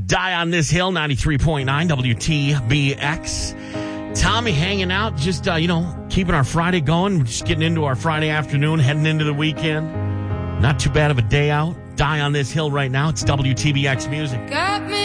Die on This Hill, 93.9 WTBX. Tommy hanging out, just, keeping our Friday going. Just getting into our Friday afternoon, heading into the weekend. Not too bad of a day out. Die on This Hill right now. It's WTBX Music. Got me